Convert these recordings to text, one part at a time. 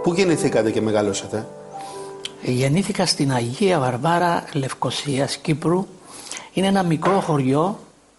Πού γεννηθήκατε και μεγαλώσατε? Γεννήθηκα στην Αγία Βαρβάρα Λευκωσίας, Κύπρου. Είναι ένα μικρό χωριό,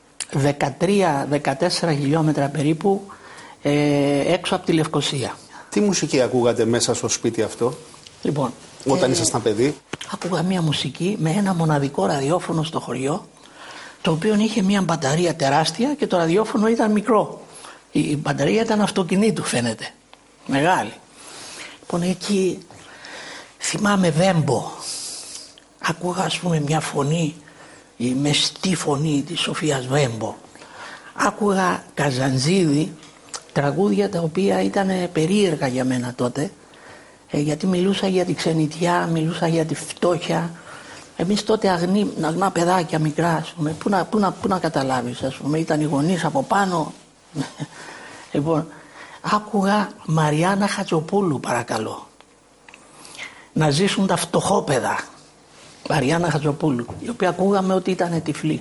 13-14 χιλιόμετρα περίπου, έξω από τη Λευκωσία. Τι μουσική ακούγατε μέσα στο σπίτι αυτό, Λοιπόν, όταν ήσασταν παιδί? Άκουγα μια μουσική με ένα μοναδικό ραδιόφωνο στο χωριό, το οποίο είχε μια μπαταρία τεράστια και το ραδιόφωνο ήταν μικρό. Η μπαταρία ήταν αυτοκινήτου, φαίνεται, μεγάλη. Λοιπόν, εκεί θυμάμαι Βέμπο. Άκουγα, ας πούμε, μια φωνή, η μεστή φωνή της Σοφίας Βέμπο. Άκουγα Καζαντζίδη, τραγούδια τα οποία ήταν περίεργα για μένα τότε, γιατί μιλούσα για τη ξενιτιά, μιλούσα για τη φτώχεια. Εμείς τότε αγνά παιδάκια μικρά, ας πούμε, πού να καταλάβεις, ας πούμε, ήταν οι γονείς από πάνω. Λοιπόν, άκουγα Μαριάννα Χατζοπούλου, παρακαλώ. Να ζήσουν τα φτωχόπαιδα. Μαριάννα Χατζοπούλου, η οποία ακούγαμε ότι ήταν τυφλή.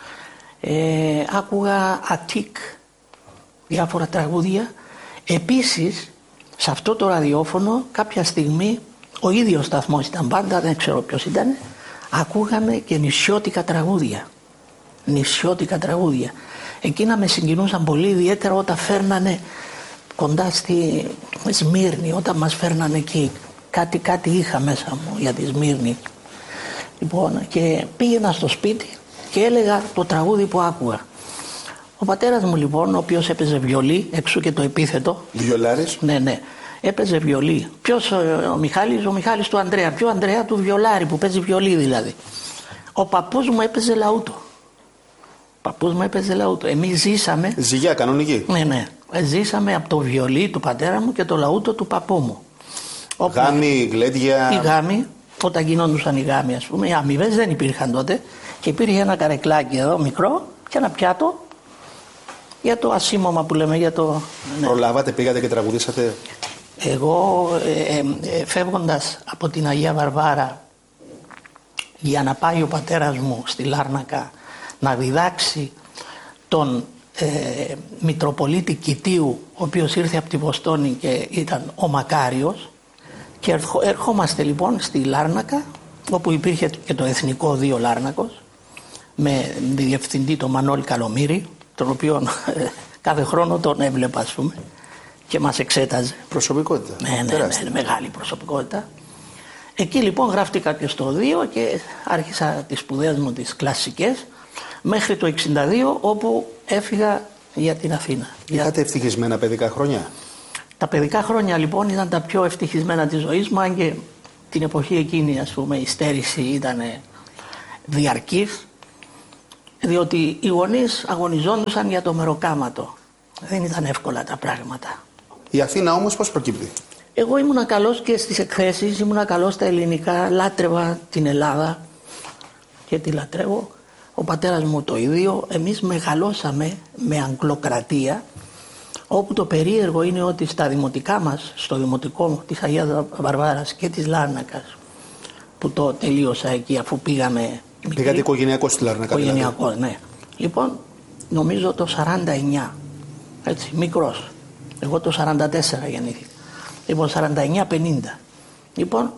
Άκουγα Αττικ, διάφορα τραγούδια. Επίσης, σε αυτό το ραδιόφωνο κάποια στιγμή, ο ίδιος σταθμός ήταν πάντα, δεν ξέρω ποιος ήταν, ακούγαμε και νησιώτικα τραγούδια. Νησιώτικα τραγούδια. Εκείνα με συγκινούσαν πολύ, ιδιαίτερα όταν φέρνανε κοντά στη Σμύρνη, όταν μας φέρνανε εκεί. Κάτι είχα μέσα μου για τη Σμύρνη. Λοιπόν, και πήγαινα στο σπίτι και έλεγα το τραγούδι που άκουγα. Ο πατέρας μου, λοιπόν, ο οποίος έπαιζε βιολί, εξού και το επίθετο. Βιολάρης. Ναι, έπαιζε βιολί. Ποιος ο Μιχάλης? Ο Μιχάλης του Ανδρέα. Ποιο Ανδρέα? Του βιολάρη, που παίζει βιολί δηλαδή. Ο παππούς μου έπαιζε λαούτο. Εμείς ζήσαμε. Ζυγιά, κανονική. Ναι. Ζήσαμε από το βιολί του πατέρα μου και το λαούτο του παππού μου. Γάμοι, γλέντια. Οι γάμοι, όταν γινόντουσαν οι γάμοι, ας πούμε, οι αμοιβές δεν υπήρχαν τότε και υπήρχε ένα καρεκλάκι εδώ μικρό και ένα πιάτο για το ασήμωμα που λέμε, για το... Ναι. Προλάβατε, πήγατε και τραγουδήσατε? Εγώ φεύγοντας από την Αγία Βαρβάρα για να πάει ο πατέρας μου στη Λάρνακα να διδάξει τον Μητροπολίτη Κητίου, ο οποίος ήρθε από τη Βοστόνη και ήταν ο Μακάριος, και ερχόμαστε λοιπόν στη Λάρνακα, όπου υπήρχε και το Εθνικό Δίο Λάρνακος με διευθυντή τον Μανώλη Καλομήρη, τον οποίο κάθε χρόνο τον έβλεπα, ας πούμε, και μας εξέταζε. Προσωπικότητα. Ναι, μεγάλη προσωπικότητα. Εκεί λοιπόν γράφτηκα και στο Δίο και άρχισα τις σπουδές μου τις κλασικές μέχρι το 1962, όπου έφυγα για την Αθήνα. Είχατε ευτυχισμένα παιδικά χρόνια? Τα παιδικά χρόνια λοιπόν ήταν τα πιο ευτυχισμένα της ζωής μου, αν και την εποχή εκείνη, ας πούμε, η στέρηση ήταν διαρκής, διότι οι γονείς αγωνιζόντουσαν για το μεροκάματο. Δεν ήταν εύκολα τα πράγματα. Η Αθήνα όμως πώς προκύπτει? Εγώ ήμουνα καλός και στις εκθέσεις, ήμουνα καλός στα ελληνικά, λάτρευα την Ελλάδα και τη λατρεύω. Ο πατέρας μου το ίδιο. Εμείς μεγαλώσαμε με αγγλοκρατία, όπου το περίεργο είναι ότι στα δημοτικά μας, στο δημοτικό της Αγίας Βαρβάρας και της Λάρνακας, που το τελείωσα εκεί αφού πήγαμε... Πήγατε οικογενειακό στη Λάρνακα? Οικογενειακό, δηλαδή. Ναι. Λοιπόν, νομίζω το 49, έτσι, μικρός. Εγώ το 44 γεννήθηκα. Λοιπόν, 49-50. Λοιπόν,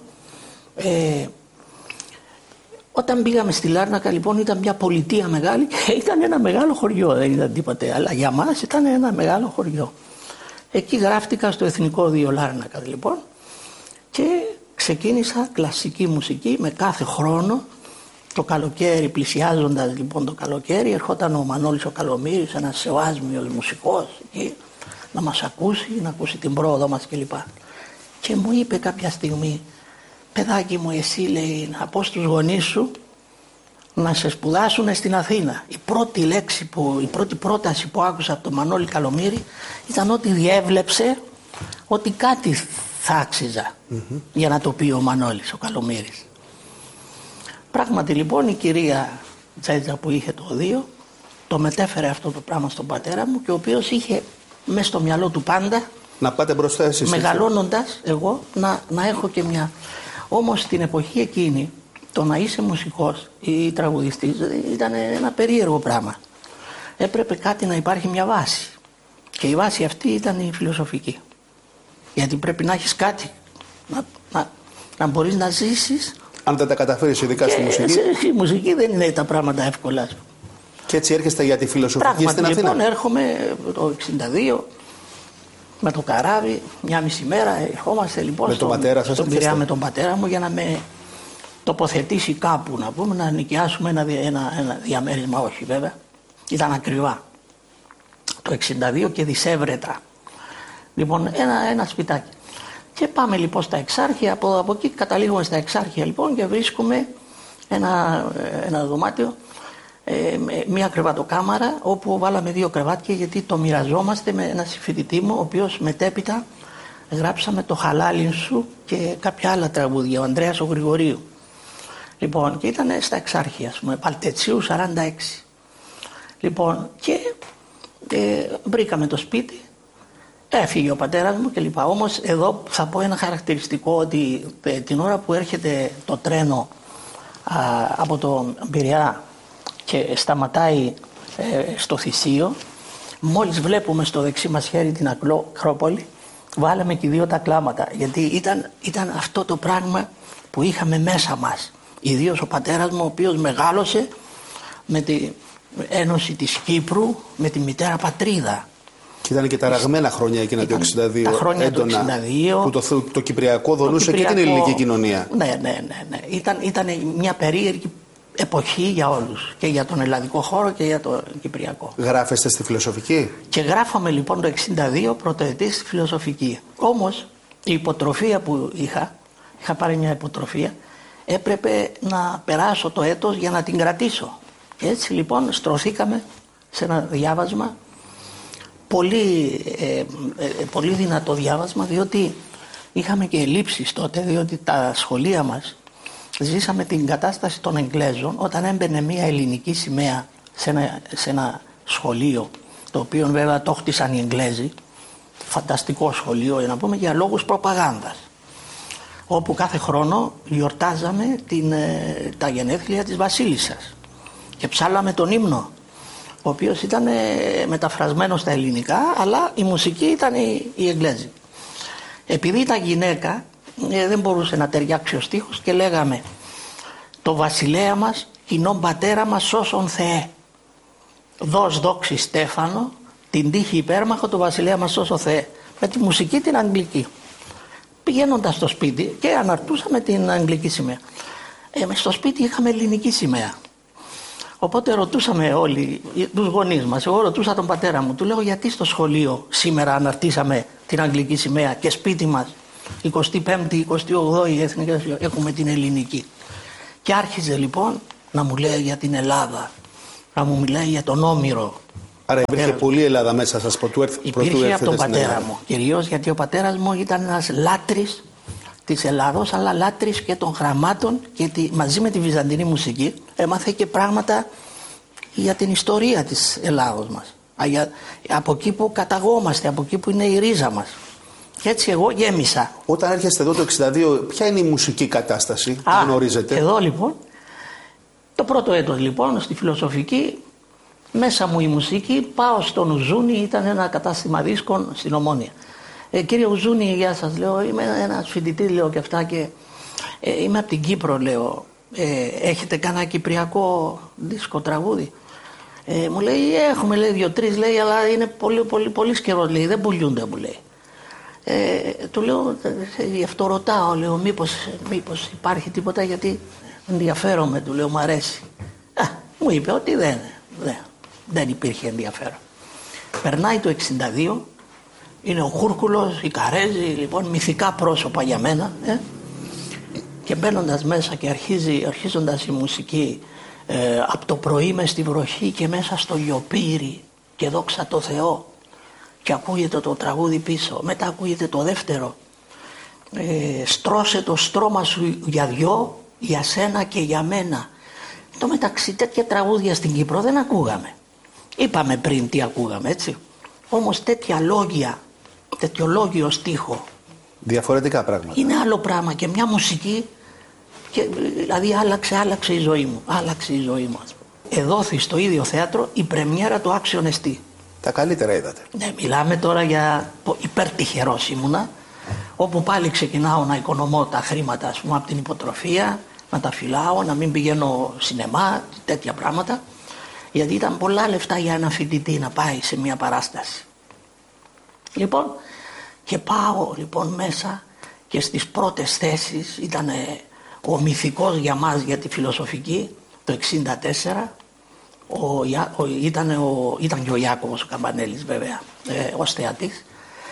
όταν πήγαμε στη Λάρνακα, λοιπόν, ήταν μια πολιτεία μεγάλη και ήταν ένα μεγάλο χωριό, δεν ήταν τίποτε, αλλά για μας ήταν ένα μεγάλο χωριό. Εκεί γράφτηκα στο Εθνικό Δίο Λάρνακα, λοιπόν, και ξεκίνησα κλασική μουσική με κάθε χρόνο. Το καλοκαίρι, πλησιάζοντας λοιπόν το καλοκαίρι, ερχόταν ο Μανώλης ο Καλομήρης, ένας σεβάσμιος μουσικός, εκεί, να μας ακούσει, να ακούσει την πρόοδο μας κλπ. Και μου είπε κάποια στιγμή, παιδάκι μου, εσύ, λέει, να πω στους γονείς σου να σε σπουδάσουν στην Αθήνα. Η πρώτη πρόταση που άκουσα από τον Μανώλη Καλομήρη ήταν ότι διέβλεψε ότι κάτι θα άξιζα για να το πει ο Μανώλης ο Καλομήρης. Πράγματι λοιπόν η κυρία Τζέτζα που είχε το Δίο το μετέφερε αυτό το πράγμα στον πατέρα μου, και ο οποίος είχε μέσα στο μυαλό του πάντα να πάτε μπροστά εσείς, μεγαλώνοντας εγώ να έχω και μια... Όμως στην εποχή εκείνη το να είσαι μουσικός ή τραγουδιστής ήταν ένα περίεργο πράγμα. Έπρεπε κάτι να υπάρχει, μια βάση, και η βάση αυτή ήταν η φιλοσοφική, γιατί πρέπει να έχεις κάτι Να μπορείς να ζήσεις. Αν δεν τα καταφέρεις ειδικά στη μουσική. Η μουσική δεν είναι τα πράγματα εύκολα. Και έτσι έρχεστε για τη φιλοσοφική πράγματι, στην Αθήνα. Λοιπόν, έρχομαι το 1962 με το καράβι, μια μισή μέρα. Ερχόμαστε λοιπόν στον Πειραιά με τον πατέρα μου για να με τοποθετήσει κάπου, να πούμε, να νοικιάσουμε ένα διαμέρισμα. Όχι, βέβαια. Ήταν ακριβά. Το 1962 και δισεύρετα. Λοιπόν, ένα σπιτάκι. Και πάμε λοιπόν στα Εξάρχεια, από εκεί καταλήγουμε στα Εξάρχεια λοιπόν και βρίσκουμε ένα δωμάτιο, μια κρεβατοκάμαρα όπου βάλαμε 2 κρεβάτια γιατί το μοιραζόμαστε με ένα συμφοιτητή μου ο οποίος μετέπειτα γράψαμε το Χαλάλιν σου και κάποια άλλα τραγούδια, ο Ανδρέας ο Γρηγορίου. Λοιπόν, και ήταν στα Εξάρχεια, ας πούμε, Παλτετσίου 46. Λοιπόν, και βρήκαμε το σπίτι. Έφυγε ο πατέρας μου κλπ. Όμως εδώ θα πω ένα χαρακτηριστικό ότι την ώρα που έρχεται το τρένο από το Πειραιά και σταματάει στο Θησίο, μόλις βλέπουμε στο δεξί μας χέρι την Ακρόπολη, βάλαμε και 2 τα κλάματα. Γιατί ήταν αυτό το πράγμα που είχαμε μέσα μας. Ιδίως ο πατέρας μου, ο οποίος μεγάλωσε με την Ένωση της Κύπρου με τη μητέρα πατρίδα. Και ήταν και τα ραγμένα χρόνια εκείνα το 1962. Τα χρόνια έντονα, του 1962. Που το Κυπριακό δονούσε και την ελληνική κοινωνία. Ναι. Ήταν μια περίεργη εποχή για όλους. Και για τον ελλαδικό χώρο και για τον Κυπριακό. Γράφεστε στη φιλοσοφική. Και γράφαμε λοιπόν το 1962 πρωτοετή στη φιλοσοφική. Όμως η υποτροφία που είχα πάρει μια υποτροφία, έπρεπε να περάσω το έτος για να την κρατήσω. Και έτσι λοιπόν στρωθήκαμε σε ένα διάβασμα, πολύ δυνατό διάβασμα, διότι είχαμε και ελλείψεις τότε, διότι τα σχολεία μας ζήσαμε την κατάσταση των Εγγλέζων όταν έμπαινε μια ελληνική σημαία σε ένα σχολείο, το οποίο βέβαια το χτίσαν οι Εγγλέζοι, φανταστικό σχολείο για να πούμε, για λόγους προπαγάνδας, όπου κάθε χρόνο γιορτάζαμε τα γενέθλια της Βασίλισσας και ψάλαμε τον ύμνο, ο οποίος ήταν μεταφρασμένος στα ελληνικά, αλλά η μουσική ήταν η Εγγλέζη. Επειδή ήταν γυναίκα, δεν μπορούσε να ταιριάξει ο στίχος και λέγαμε «Το βασιλέα μας, κοινόν πατέρα μας, σώσον Θεέ. Δώσ' δόξη Στέφανο, την τύχη υπέρμαχο, το βασιλέα μας σώσον Θεέ». Με τη μουσική την αγγλική. Πηγαίνοντας στο σπίτι και αναρτούσαμε την αγγλική σημαία. Στο σπίτι είχαμε ελληνική σημαία. Οπότε ρωτούσαμε όλοι τους γονείς μας. Εγώ ρωτούσα τον πατέρα μου. Του λέω, γιατί στο σχολείο σήμερα αναρτήσαμε την αγγλική σημαία και σπίτι μας 25η, 28η εθνική έχουμε την ελληνική. Και άρχιζε λοιπόν να μου λέει για την Ελλάδα, να μου μιλάει για τον Όμηρο. Άρα υπήρχε πολλή Ελλάδα μέσα σας πρωτού έρθετε στην Ελλάδα. Υπήρχε από τον πατέρα μου. Κυρίως γιατί ο πατέρας μου ήταν ένας λάτρης της Ελλάδος, αλλά λάτρης και των γραμμάτων, και μαζί με τη βυζαντινή μουσική έμαθε και πράγματα για την ιστορία της Ελλάδος μας. Από εκεί που καταγόμαστε, από εκεί που είναι η ρίζα μας. Και έτσι εγώ γέμισα. Όταν έρχεστε εδώ το 1962, ποια είναι η μουσική κατάσταση, τη γνωρίζετε? Εδώ λοιπόν, το πρώτο έτος λοιπόν στη φιλοσοφική, μέσα μου η μουσική, πάω στον Ουζούνη, ήταν ένα κατάστημα δίσκων στην Ομόνια. Κύριε Ουζούνη, γεια σας, λέω, είμαι ένας φοιτητής, λέω, και αυτά, και είμαι από την Κύπρο, λέω, έχετε κανένα κυπριακό δίσκο, τραγούδι? Μου λέει, έχουμε, λέει, 2-3, λέει, αλλά είναι πολύ καιρό, λέει, δεν πουλιούνται, μου λέει. Του λέω, γι' αυτό ρωτάω, λέω, μήπως υπάρχει τίποτα, γιατί ενδιαφέρομαι, του λέω, μου αρέσει. Μου είπε ότι δεν υπήρχε ενδιαφέρον. Περνάει το 1962, είναι ο Κούρκουλος, η Καρέζη, λοιπόν, μυθικά πρόσωπα για μένα. Και μπαίνοντας μέσα και αρχίζοντας η μουσική, από το πρωί μες στη βροχή και μέσα στο λιοπύρι και δόξα τω Θεώ, και ακούγεται το τραγούδι πίσω, μετά ακούγεται το δεύτερο, στρώσε το στρώμα σου για δυο, για σένα και για μένα. Το μεταξύ τέτοια τραγούδια στην Κύπρο δεν ακούγαμε. Είπαμε πριν τι ακούγαμε, έτσι. Όμως τέτοια λόγια, τέτοιο λόγιο στίχο, διαφορετικά πράγματα. Είναι άλλο πράγμα και μια μουσική, και, δηλαδή άλλαξε η ζωή μου. Άλλαξε η ζωή μου. Εδόθη στο ίδιο θέατρο η πρεμιέρα του Άξιον Εστί. Τα καλύτερα είδατε. Ναι, μιλάμε τώρα για υπερτυχερός ήμουνα, όπου πάλι ξεκινάω να οικονομώ τα χρήματα, ας πούμε, από την υποτροφία, να τα φυλάω, να μην πηγαίνω σινεμά, τέτοια πράγματα, γιατί ήταν πολλά λεφτά για ένα φοιτητή να πάει σε μια παράσταση. Λοιπόν, και πάω λοιπόν μέσα και στις πρώτες θέσεις ήταν ο μυθικός για μας για τη φιλοσοφική το 1964, ήταν και ο Ιάκωβος ο Καμπανέλης βέβαια ως θεατής,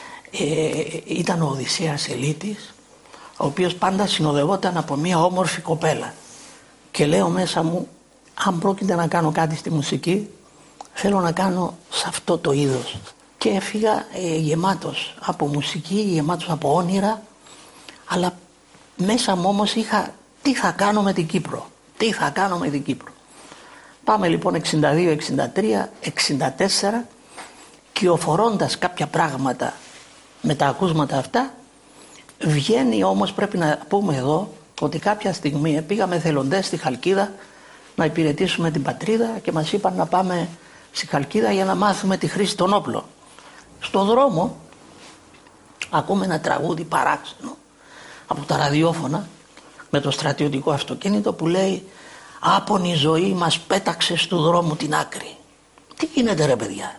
ήταν ο Οδυσσέας Ελίτης, ο οποίος πάντα συνοδευόταν από μια όμορφη κοπέλα, και λέω μέσα μου, αν πρόκειται να κάνω κάτι στη μουσική, θέλω να κάνω σε αυτό το είδος. Και έφυγα γεμάτος από μουσική, γεμάτος από όνειρα, αλλά μέσα μου όμως είχα τι θα κάνω με την Κύπρο. Τι θα κάνω με την Κύπρο. Πάμε λοιπόν 62, 63, 64, κυοφορώντας κάποια πράγματα με τα ακούσματα αυτά, βγαίνει όμως, πρέπει να πούμε εδώ, ότι κάποια στιγμή πήγαμε εθελοντές στη Χαλκίδα να υπηρετήσουμε την πατρίδα και μας είπαν να πάμε στη Χαλκίδα για να μάθουμε τη χρήση των όπλων. Στο δρόμο ακούμε ένα τραγούδι παράξενο από τα ραδιόφωνα με το στρατιωτικό αυτοκίνητο που λέει «Άπονη ζωή μας πέταξε στου δρόμου την άκρη». Τι γίνεται ρε παιδιά,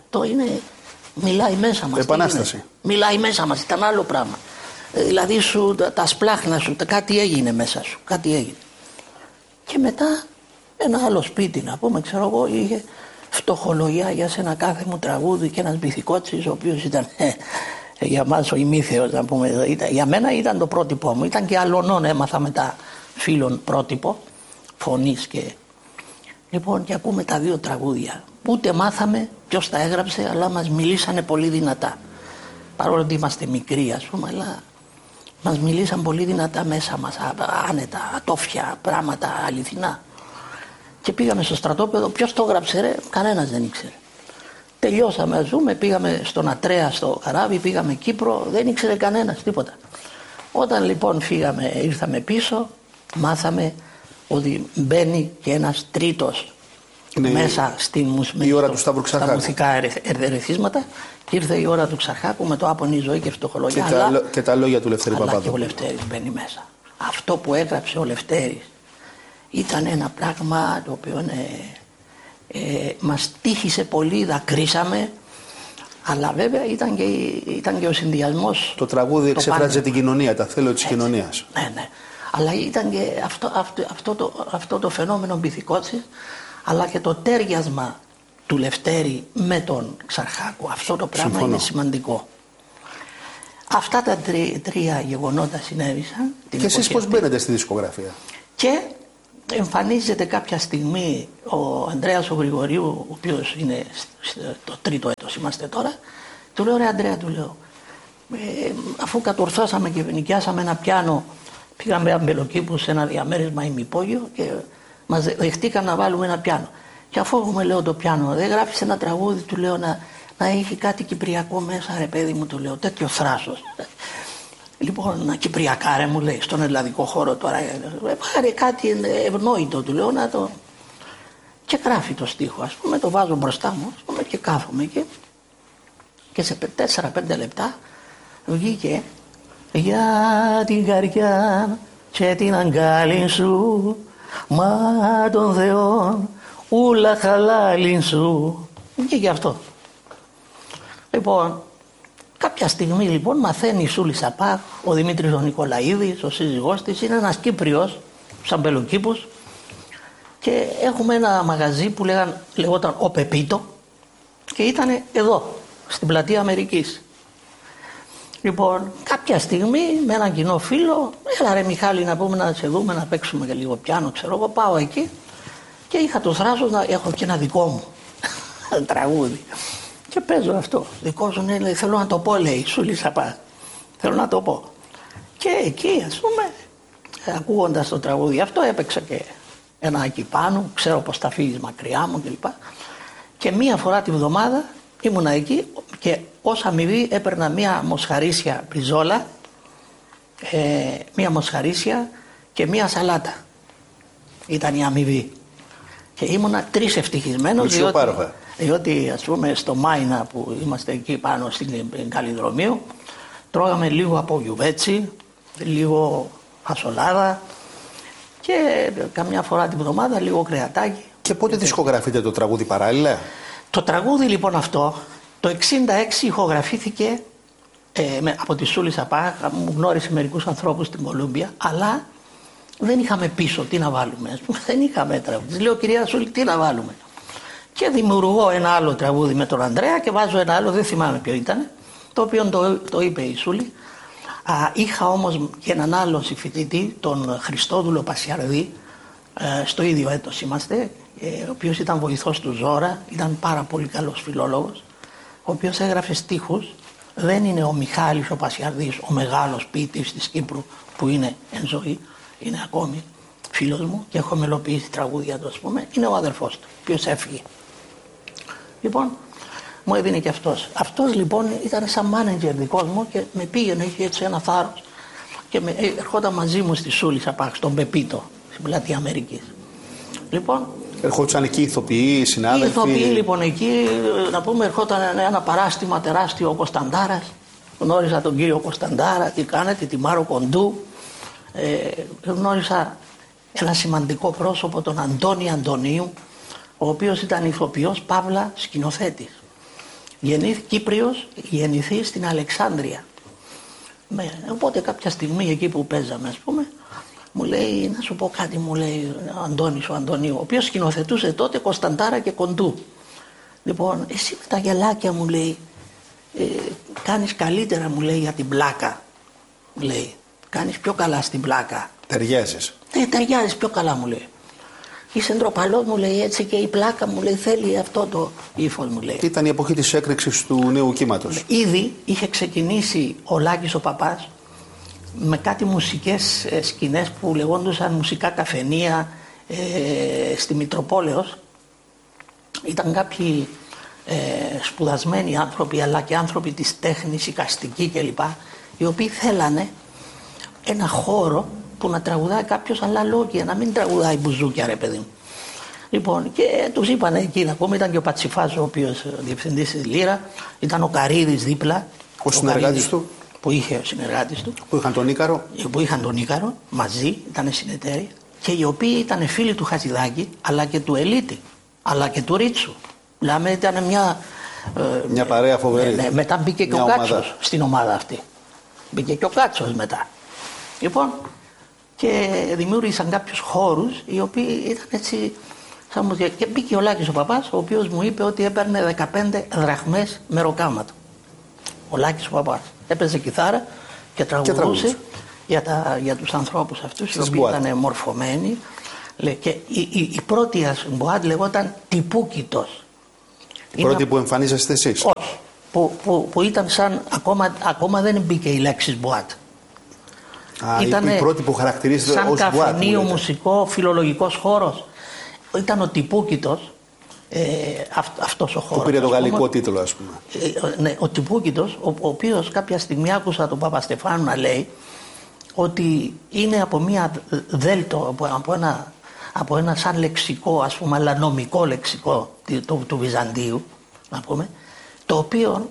μιλάει μέσα μας. Επανάσταση. Μιλάει μέσα μας, ήταν άλλο πράγμα. Δηλαδή τα σπλάχνα σου, κάτι έγινε μέσα σου, κάτι έγινε. Και μετά ένα άλλο σπίτι να πούμε, ξέρω εγώ, είχε φτωχολογιά για σένα κάθε μου τραγούδι και ένας μπιθικότσης ο οποίος ήταν για μας ο ημίθεος να πούμε. Για μένα ήταν το πρότυπό μου, ήταν και αλλωνών, έμαθα μετά φίλων πρότυπο φωνής και... Λοιπόν, και ακούμε τα δύο τραγούδια. Ούτε μάθαμε ποιος τα έγραψε, αλλά μας μιλήσανε πολύ δυνατά. Παρόλο ότι είμαστε μικροί ας πούμε, αλλά μας μιλήσαν πολύ δυνατά μέσα μας, άνετα, ατόφια, πράγματα αληθινά. Και πήγαμε στο στρατόπεδο, ποιος το έγραψε ρε, κανένας δεν ήξερε. Τελειώσαμε ας πούμε, πήγαμε στον Ατρέα στο καράβι, πήγαμε Κύπρο, δεν ήξερε κανένας τίποτα. Όταν λοιπόν φύγαμε, ήρθαμε πίσω, μάθαμε ότι μπαίνει και ένας τρίτος μέσα στα μουσικά ερεθίσματα, και ήρθε η ώρα του Ξαρχάκου με το «Άπονη ζωή και φτωχολογιά». Και τα λόγια του Λευτέρη Παπαδόπουλου. Αλλά και ο Λευτέρης μπαίνει μέσα. Αυτό που έγραψε ο Λευτέρης ήταν ένα πράγμα το οποίο μας τύχησε πολύ, δακρύσαμε, αλλά βέβαια ήταν και ο συνδυασμός. Το τραγούδι εξεφράζει την κοινωνία, τα θέλω της κοινωνίας. Ναι. Αλλά ήταν και αυτό το φαινόμενο μπιθικότσης, αλλά και το τέριασμα του Λευτέρη με τον Ξαρχάκου. Αυτό το πράγμα είναι σημαντικό. Αυτά τα τρία γεγονότα συνέβησαν. Και εσείς πώς μπαίνετε στη δισκογραφία? Και εμφανίζεται κάποια στιγμή ο Ανδρέας ο Γρηγορίου, ο οποίος είναι το τρίτο έτος είμαστε τώρα. Του λέω ρε Ανδρέα, του λέω, αφού κατορθώσαμε και νοικιάσαμε ένα πιάνο, πήγαμε αμπελοκήπου σε ένα διαμέρισμα ημυπόγειο και μας δεχτήκαν να βάλουμε ένα πιάνο. Και αφού έχουμε, λέω, το πιάνο, δεν γράφεις ένα τραγούδι, του λέω, να έχει κάτι κυπριακό μέσα, ρε παιδί μου, του λέω, τέτοιο θράσος. Λοιπόν, κυπριακά, ρε, μου λέει, στον ελλαδικό χώρο τώρα, πάρε κάτι ευνόητο, του λέω, να το... Και γράφει το στίχο, ας πούμε, το βάζω μπροστά μου, ας πούμε, και κάθομαι εκεί. Και σε 4-5 λεπτά βγήκε «Για την καρδιά και την αγκάλιν σου, μα των Θεών ούλα χαλάλιν σου». Και γι' αυτό. Λοιπόν, κάποια στιγμή λοιπόν μαθαίνει η Σούλη Σαπά, ο Δημήτρης ο Νικολαίδης, ο σύζυγός της, είναι ένας Κύπριος, σαν Αμπελοκήπους, και έχουμε ένα μαγαζί που λεγόταν Ο Πεπίτο και ήταν εδώ, στην πλατεία Αμερικής. Λοιπόν, κάποια στιγμή με έναν κοινό φίλο, έλα ρε Μιχάλη να πούμε να σε δούμε, να παίξουμε και λίγο πιάνο, ξέρω εγώ, πάω εκεί και είχα το θράσος να έχω και ένα δικό μου τραγούδι. Και παίζω αυτό. Δικό σου, λέει, θέλω να το πω, λέει, Σούλη Σαπά. Θέλω να το πω. Και εκεί, ας πούμε, ακούγοντας το τραγούδι αυτό, έπαιξα και ένα εκεί πάνω, ξέρω πως θα φύγεις μακριά μου κλπ. Και μία φορά τη βδομάδα ήμουνα εκεί και ως αμοιβή έπαιρνα μία μοσχαρίσια μπριζόλα, μία μοσχαρίσια και μία σαλάτα. Ήταν η αμοιβή. Και ήμουνα 3 ευτυχισμένος, διότι ας πούμε στο Μάινα που είμαστε εκεί πάνω στην Καλλιδρομίου, τρώγαμε λίγο από γιουβέτσι, λίγο φασολάδα και καμιά φορά την εβδομάδα λίγο κρεατάκι. Και πότε δισκογραφείτε το τραγούδι παράλληλα? Το τραγούδι λοιπόν αυτό το 1966 ηχογραφήθηκε από τη Σούλη Σαπά, μου γνώρισε μερικούς ανθρώπους στην Κολούμπια, αλλά δεν είχαμε πίσω τι να βάλουμε. Δεν είχαμε τραγούδι. Της λέω, κυρία Σούλη, τι να βάλουμε. Και δημιουργώ ένα άλλο τραγούδι με τον Ανδρέα και βάζω ένα άλλο, δεν θυμάμαι ποιο ήταν, το οποίο το είπε η Σούλη. Είχα όμως και έναν άλλο συμφοιτητή, τον Χριστόδουλο Πασιαρδή, στο ίδιο έτος είμαστε, ο οποίος ήταν βοηθός του Ζώρα, ήταν πάρα πολύ καλός φιλόλογος, ο οποίος έγραφε στίχους. Δεν είναι ο Μιχάλης ο Πασιαρδής, ο μεγάλος ποιητής της Κύπρου που είναι εν ζωή, είναι ακόμη φίλος μου και έχω μελοποιήσει τραγούδια του, ας πούμε. Είναι ο αδερφός του, ο οποίος έφυγε. Λοιπόν, μου έδινε και αυτός. Αυτός λοιπόν ήταν σαν μάνατζερ δικός μου και με πήγαινε, είχε έτσι ένα θάρρος και ερχόταν μαζί μου στη Σούλη Σαπάχ, στον Πεπίτο, στην πλατεία Αμερικής. Λοιπόν, ερχόντουσαν εκεί ηθοποιοί, συνάδελφοι. Οι ηθοποιοί λοιπόν εκεί, να πούμε, ερχόταν ένα παράστημα τεράστιο ο Κωνσταντάρας. Γνώρισα τον κύριο Κωνσταντάρα, τι κάνετε, τη Μάρο Κοντού. Γνώρισα ένα σημαντικό πρόσωπο, τον Αντώνη Αντωνίου, ο οποίος ήταν ηθοποιός, παύλα σκηνοθέτης. Κύπριος, γεννηθή στην Αλεξάνδρεια. Οπότε κάποια στιγμή εκεί που παίζαμε, ας πούμε, μου λέει, να σου πω κάτι, μου λέει ο Αντώνης ο Αντωνίου, ο οποίος σκηνοθετούσε τότε Κωνσταντάρα και Κοντού. Λοιπόν, εσύ με τα γελάκια, μου λέει, κάνεις καλύτερα, μου λέει, για την πλάκα. Μου λέει, κάνεις πιο καλά στην πλάκα. Ταιριάζεις. Ναι, ταιριάζεις πιο καλά, μου λέει. Είσαι ντροπαλός, μου λέει, έτσι, και η πλάκα, μου λέει, θέλει αυτό το ύφος, μου λέει. Ήταν η εποχή της έκρηξης του νέου κύματος. Ήδη είχε ξεκινήσει ο Λάκης ο Παπάς με κάτι μουσικές σκηνές που λεγόντουσαν μουσικά καφενεία στη Μητροπόλεως. Ήταν κάποιοι σπουδασμένοι άνθρωποι, αλλά και άνθρωποι της τέχνης, εικαστικοί κλπ, οι οποίοι θέλανε ένα χώρο που να τραγουδάει κάποιος αλλά λόγια, να μην τραγουδάει μπουζούκια, ρε παιδί μου. Λοιπόν, και τους είπανε εκεί να πούμε, ήταν και ο Πατσιφάς, ο οποίος διευθυντής της Λύρα, ήταν ο Καρύδης δίπλα. Ο συνεργάτης του. Που είχε ο συνεργάτης του. Που είχαν τον Ίκαρο. Που είχαν τον Ίκαρο, μαζί, ήταν συνεταίροι, και οι οποίοι ήταν φίλοι του Χατζηδάκη, αλλά και του Ελίτη, αλλά και του Ρίτσου. Δηλαδή ήταν μια παρέα φοβερή. Ναι, μετά μπήκε και ο Κάτσος στην ομάδα αυτή. Μπήκε και ο Κάτσος μετά. Λοιπόν, και δημιούργησαν κάποιους χώρους οι οποίοι ήταν έτσι. Και μπήκε ο Λάκης ο Παπάς, ο οποίος μου είπε ότι έπαιρνε 15 δραχμές μεροκάματο. Ο Λάκης ο Παπάς έπαιζε κιθάρα και τραγουδούσε για τους ανθρώπους αυτούς, οι οποίοι ήταν μορφωμένοι. Και η πρώτη μποάτ λεγόταν Τυπούκητος. Η πρώτη που εμφανίζεστε εσείς? Όχι. Που ήταν σαν, ακόμα δεν μπήκε η λέξη μποάτ. Ήταν η πρώτη που χαρακτηρίζεται ως μποάτ. Σαν καφενείο, μουσικό, φιλολογικός χώρος. Ήταν ο Τυπούκητος, αυτός ο χώρος. Που πήρε το γαλλικό τίτλο, ας πούμε. Ναι, ο Τυπούκητος, ο οποίος κάποια στιγμή άκουσα τον Παπαστεφάνου να λέει ότι είναι από μία δέλτο, από ένα σαν λεξικό, ας πούμε, αλλά νομικό λεξικό του Βυζαντίου, να πούμε, το οποίο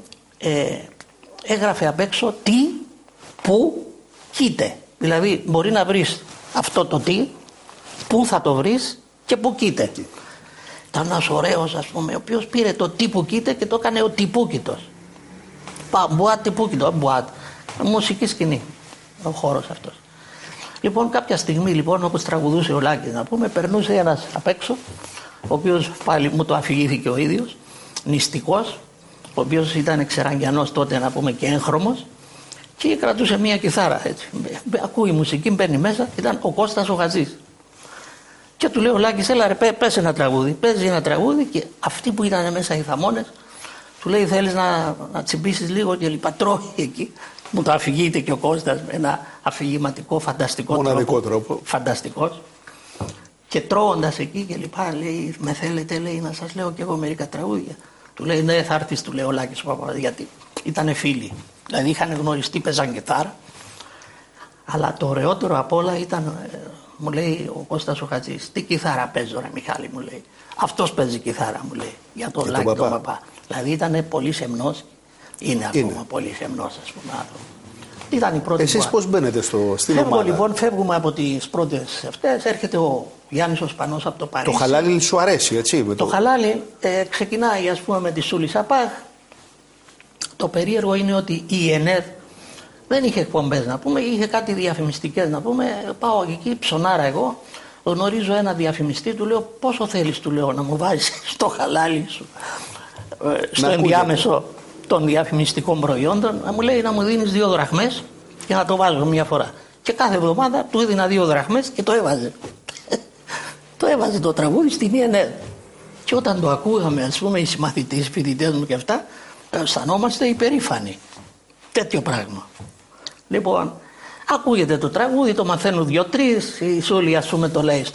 έγραφε απ' έξω τι, που, κοίτε. Δηλαδή μπορεί να βρεις αυτό το τι, πού θα το βρεις και πού κοίτε. Ήταν ένας ωραίος, ας πούμε, ο οποίος πήρε το τι που κοίτε και το έκανε ο Τυπούκητος. Μποάτ Τυπούκητο, μποάτ. Μουσική σκηνή ο χώρος αυτός. Λοιπόν, κάποια στιγμή, λοιπόν, όπως τραγουδούσε ο Λάκης, να πούμε, περνούσε ένας απ' έξω, ο οποίος πάλι μου το αφηγήθηκε ο ίδιος, νηστικός, ο οποίος ήταν ξεραγγιανός τότε, να πούμε, και έγχρωμος, και κρατούσε μία κιθάρα, έτσι. Ακούει μουσική, μπαίνει μέσα, ήταν ο Κώστας ο Χατζής. Και του λέω, Λάκης, έλα ρε, πες ένα τραγούδι. Παίζει ένα τραγούδι και αυτοί που ήταν μέσα οι θαμώνες, του λέει, θέλεις να τσιμπήσεις λίγο και λοιπά. Τρώει εκεί. Μου το αφηγείται και ο Κώστας με ένα αφηγηματικό, φανταστικό τρόπο. Φανταστικός. Και τρώγοντας εκεί και λοιπά, λέει, με θέλετε, λέει, να σας λέω και εγώ μερικά τραγούδια. Του λέει, ναι, θα έρθεις, του λέει ο Λάκης ο Παπάς, γιατί ήταν φίλοι. Δηλαδή είχαν γνωριστεί, παίζαν κιθάρα. Αλλά το ωραιότερο απ' όλα ήταν, μου λέει ο Κώστας ο Χατζής, τι κιθάρα παίζω ρε Μιχάλη, μου λέει. Αυτός παίζει κιθάρα, μου λέει, για τον Λάκη τον Παπά. Δηλαδή ήταν πολύ σεμνός, είναι ακόμα πολύ σεμνός, ας πούμε, άνθρωπο. Ήταν η πρώτη. Εσείς πώς μπαίνετε στην ομάδα? Λοιπόν, φεύγουμε από τις πρώτες αυτές. Έρχεται ο Γιάννης ο Σπανός από το Παρίσι. Το χαλάλι σου αρέσει, έτσι? Το χαλάλι ξεκινάει, ας πούμε, με τη Σούλη Σαπάχ. Το περίεργο είναι ότι η ΕΝΕΔ δεν είχε εκπομπές να πούμε, είχε κάτι διαφημιστικές να πούμε. Πάω εκεί, ψωνάρα εγώ. Γνωρίζω ένα διαφημιστή, του λέω πόσο θέλεις, του λέω, να μου βάζεις στο χαλάλι σου, στο ενδιάμεσο των διαφημιστικών προϊόντων. Να μου λέει να μου δίνεις 2 δραχμές και να το βάζω μια φορά. Και κάθε εβδομάδα του έδινα 2 δραχμές και το έβαζε. Το έβαζε το τραγούδι στην ΕΝΕΔ. Και όταν το ακούγαμε, ας πούμε, οι συμμαθητές, οι φοιτητές μου και αυτά, αισθανόμαστε υπερήφανοι. Τέτοιο πράγμα. Λοιπόν, ακούγεται το τραγούδι, το μαθαίνουν 2-3, η Σούλη, ας πούμε, το λέει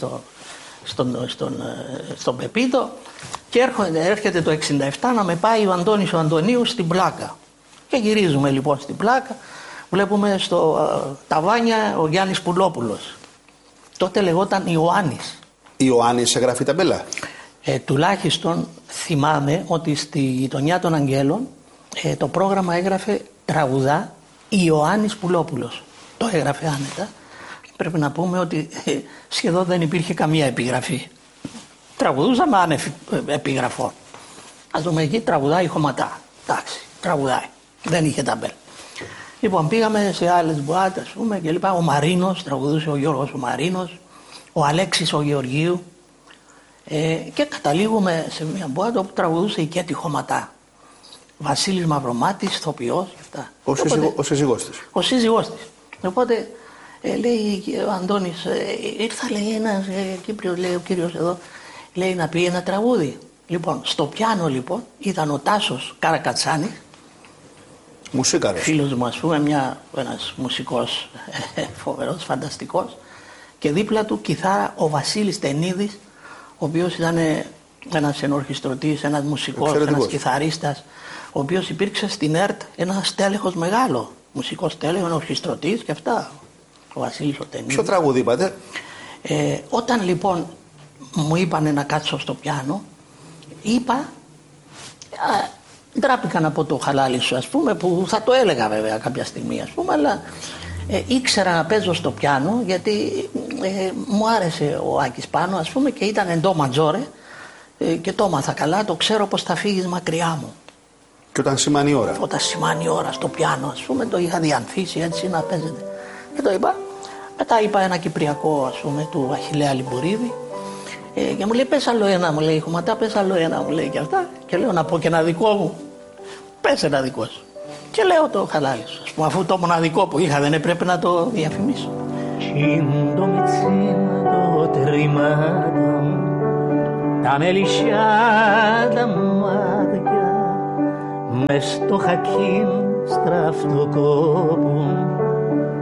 στον Πεπίτο, και έρχεται το 67 να με πάει ο Αντώνης ο Αντωνίου στην Πλάκα. Και γυρίζουμε λοιπόν στην Πλάκα, βλέπουμε στο ταβάνια ο Γιάννης Πουλόπουλος. Τότε λεγόταν Ιωάννης. Ιωάννης έγραφε ταμπέλα. Τουλάχιστον θυμάμαι ότι στη γειτονιά των Αγγέλων το πρόγραμμα έγραφε τραγουδά Ιωάννης Πουλόπουλος. Το έγραφε άνετα. Πρέπει να πούμε ότι σχεδόν δεν υπήρχε καμία επιγραφή. Τραγουδούσαμε άνευ επιγραφών. Ας δούμε, εκεί τραγουδάει χωματά. Εντάξει, τραγουδάει. Δεν είχε ταμπέλ. Λοιπόν, πήγαμε σε άλλες μπουάτες, ας πούμε, και λοιπά. Ο Μαρίνος, τραγουδούσε ο Γιώργος ο Μαρίνος, ο Αλέξης ο Γεωργίου. Και καταλήγουμε σε μια μπουάτα όπου τραγουδούσε η Κέτη Χωματά. Βασίλης Μαυρομάτης, ηθοποιός και αυτά. Ο σύζυγός της. Ο σύζυγός της. Οπότε λέει ο Αντώνης, ήρθα, λέει, ένας Κύπριος, λέει, ο κύριος εδώ, λέει, να πει ένα τραγούδι. Λοιπόν, στο πιάνο λοιπόν ήταν ο Τάσος Καρακατσάνης, μουσίκαρος, φίλος μου, ας πούμε, ένας μουσικός φοβερός, φανταστικός, και δίπλα του κιθάρα ο Βασίλης Τενίδης, ο οποίος ήταν ένας ενορχιστρωτής, ένας μουσικός, ένας κιθαρίστας, ο οποίος υπήρξε στην ΕΡΤ ένας τέλεχος μεγάλο, μουσικός τέλεχος, ενορχιστρωτής και αυτά, ο Βασίλης ο Τενίδης. Ποιο τραγούδι είπατε? Όταν λοιπόν μου είπανε να κάτσω στο πιάνο, είπα, ντράπηκαν από το χαλάλι σου, ας πούμε, που θα το έλεγα βέβαια κάποια στιγμή, ας πούμε, αλλά ήξερα να παίζω στο πιάνο, γιατί μου άρεσε ο Άκης πάνω, ας πούμε, και ήταν εντό ματζόρε, και το έμαθα καλά, το ξέρω πως θα φύγεις μακριά μου. Και όταν σημάνει η ώρα? Όταν σημάνει η ώρα στο πιάνο, ας πούμε, το είχα διανθίσει έτσι να παίζεται. Και το είπα. Μετά είπα ένα κυπριακό, ας πούμε, του Αχιλλέα Λιμπουρίδη, και μου λέει, πες άλλο ένα, μου λέει, χωματά, πες άλλο ένα, μου λέει, και αυτά. Και λέω, να πω και ένα δικό μου. Πες ένα δικό σου. Και λέω το χαλάλι σου, ας πούμε, αφού το μοναδικό που είχα δεν έπρεπε να το διαφημίσω. Κίντο με τσίντο τριμάτο, τα μελισσιά τα μάτια, μες στο χακίν στραφτοκόπου,